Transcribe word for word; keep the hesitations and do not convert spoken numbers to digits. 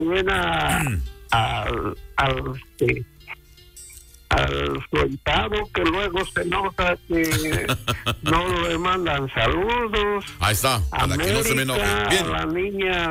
Tiene al, al, sí, al soldado que luego se nota que no le mandan saludos. Ahí está, para América, que no se me enoje. Bien. La niña